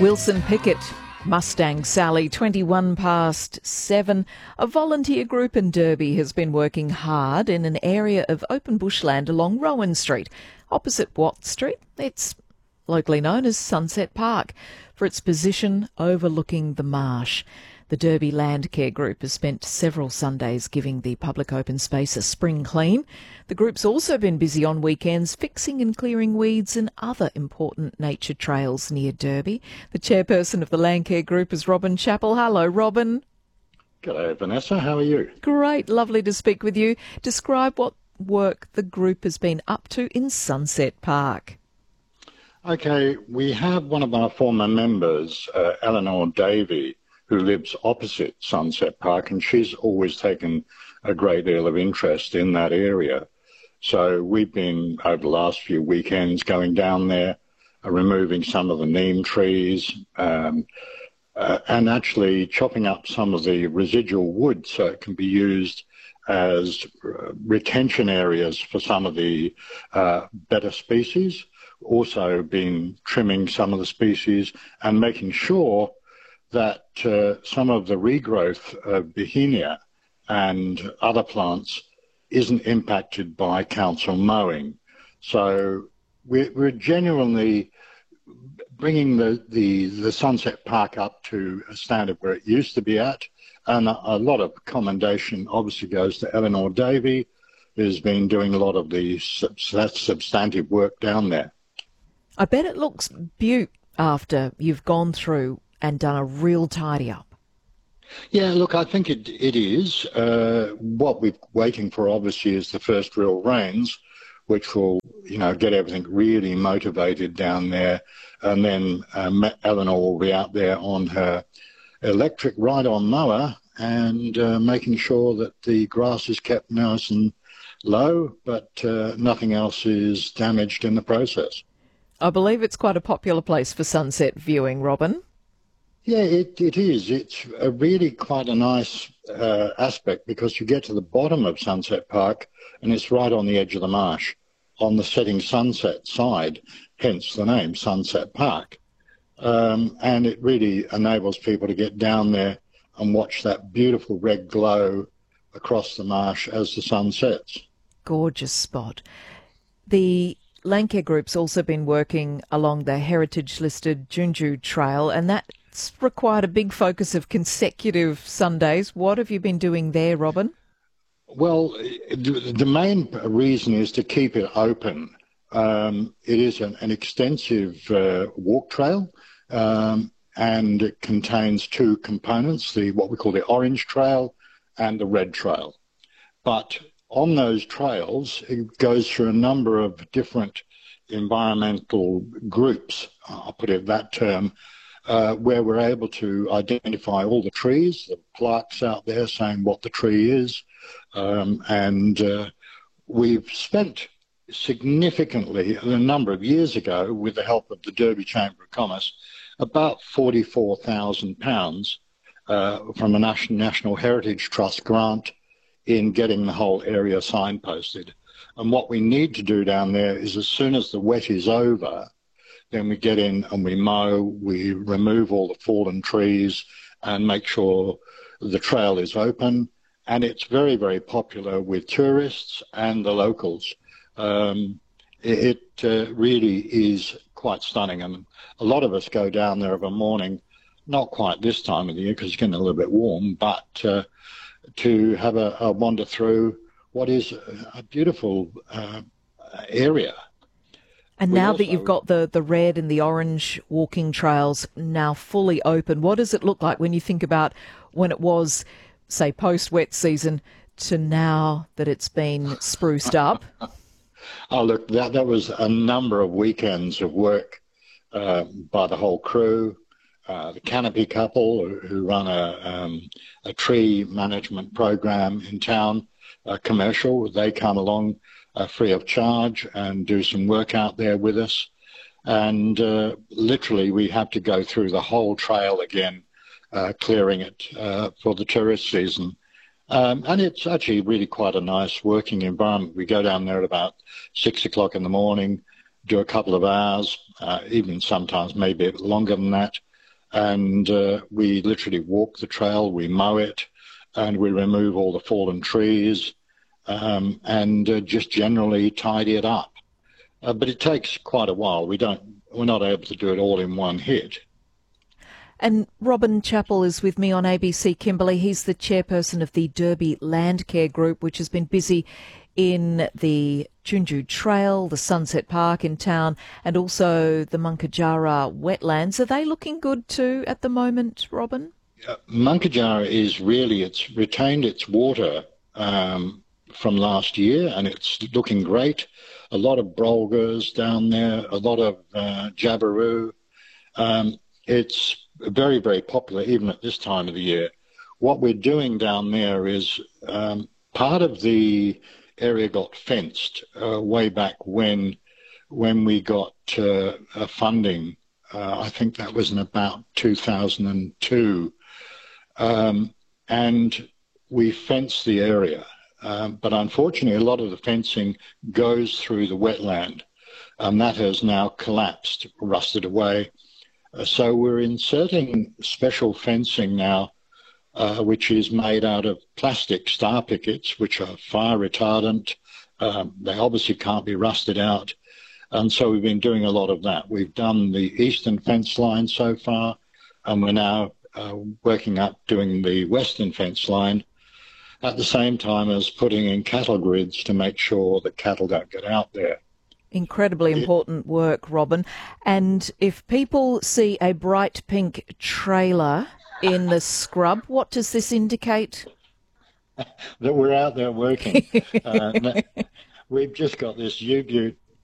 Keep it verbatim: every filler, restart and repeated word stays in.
Wilson Pickett, Mustang Sally, twenty-one past seven. A volunteer group in Derby has been working hard in an area of open bushland along Rowan Street, opposite Watt Street. It's locally known as Sunset Park for its position overlooking the marsh. The Derby Landcare Group has spent several Sundays giving the public open space a spring clean. The group's also been busy on weekends fixing and clearing weeds and other important nature trails near Derby. The chairperson of the Landcare Group is Robin Chappell. Hello, Robin. G'day, Vanessa. How are you? Great. Lovely to speak with you. Describe what work the group has been up to in Sunset Park. Okay, we have one of our former members, uh, Eleanor Davey, who lives opposite Sunset Park, and she's always taken a great deal of interest in that area. So we've been, over the last few weekends, going down there, uh, removing some of the neem trees, um, uh, and actually chopping up some of the residual wood so it can be used as uh, retention areas for some of the uh, better species. Also been trimming some of the species and making sure that uh, some of the regrowth of Bauhinia and other plants isn't impacted by council mowing. So we're, we're genuinely bringing the, the, the Sunset Park up to a standard where it used to be at, and a, a lot of commendation obviously goes to Eleanor Davey, who's been doing a lot of the sub- substantive work down there. I bet it looks beaut after you've gone through and done a real tidy up. Yeah, look, I think it it is. Uh, what we're waiting for, obviously, is the first real rains, which will, you know, get everything really motivated down there. And then um, Eleanor will be out there on her electric ride-on mower and uh, making sure that the grass is kept nice and low, but uh, nothing else is damaged in the process. I believe it's quite a popular place for sunset viewing, Robin. Yeah, it, it is. It's a really quite a nice uh, aspect because you get to the bottom of Sunset Park and it's right on the edge of the marsh on the setting sunset side, hence the name Sunset Park. Um, and it really enables people to get down there and watch that beautiful red glow across the marsh as the sun sets. Gorgeous spot. The Landcare Group's also been working along the heritage-listed Junju Trail, and that's required a big focus of consecutive Sundays. What have you been doing there, Robin? Well, the main reason is to keep it open. Um, it is an, an extensive uh, walk trail, um, and it contains two components, the what we call the orange trail and the red trail. But on those trails, it goes through a number of different environmental groups, I'll put it that term, uh, where we're able to identify all the trees, the plaques out there saying what the tree is. Um, and uh, we've spent significantly, a number of years ago, with the help of the Derby Chamber of Commerce, about forty-four thousand pounds uh, from a National, National Heritage Trust grant in getting the whole area signposted. And what we need to do down there is as soon as the wet is over, then we get in and we mow, we remove all the fallen trees and make sure the trail is open. And it's very, very popular with tourists and the locals. Um, it it uh, really is quite stunning. And a lot of us go down there of a morning, not quite this time of the year because it's getting a little bit warm, but uh, to have a, a wander through what is a beautiful uh, area. And we now also, that you've got the, the red and the orange walking trails now fully open, what does it look like when you think about when it was, say, post-wet season to now that it's been spruced up? Oh, look, that, that was a number of weekends of work uh, by the whole crew. Uh, the Canopy couple who run a, um, a tree management program in town, uh, commercial, they come along uh, free of charge and do some work out there with us. And uh, literally we have to go through the whole trail again, uh, clearing it uh, for the tourist season. Um, and it's actually really quite a nice working environment. We go down there at about six o'clock in the morning, do a couple of hours, uh, even sometimes maybe a bit longer than that. and uh, we literally walk the trail, we mow it, and we remove all the fallen trees, um, and uh, just generally tidy it up. Uh, but it takes quite a while. We don't, we're not able to do it all in one hit. And Robin Chappell is with me on A B C Kimberley. He's the chairperson of the Derby Landcare Group, which has been busy in the Chunju Trail, the Sunset Park in town, and also the Munkajara wetlands. Are they looking good too at the moment, Robin? Uh, Munkajara is really, it's retained its water um, from last year, and it's looking great. A lot of brolgas down there, a lot of uh, jabiru. Um, it's very, very popular even at this time of the year. What we're doing down there is um, part of the area got fenced uh, way back when when we got uh, uh, funding. Uh, I think that was in about two thousand two. Um, and we fenced the area. Um, but unfortunately, a lot of the fencing goes through the wetland, and that has now collapsed, rusted away. Uh, so we're inserting special fencing now, uh, which is made out of plastic star pickets, which are fire retardant. Um, they obviously can't be rusted out. And so we've been doing a lot of that. We've done the eastern fence line so far, and we're now uh, working up doing the western fence line, at the same time as putting in cattle grids to make sure that cattle don't get out there. Incredibly important work, Robin. And if people see a bright pink trailer in the scrub, what does this indicate? That we're out there working. uh, we've just got this ute ute